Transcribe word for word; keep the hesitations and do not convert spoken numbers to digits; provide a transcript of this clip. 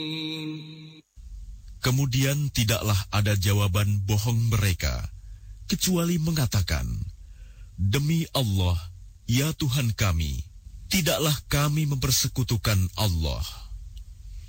Kemudian tidaklah ada jawaban bohong mereka, kecuali mengatakan, "Demi Allah, ya Tuhan kami, tidaklah kami mempersekutukan Allah."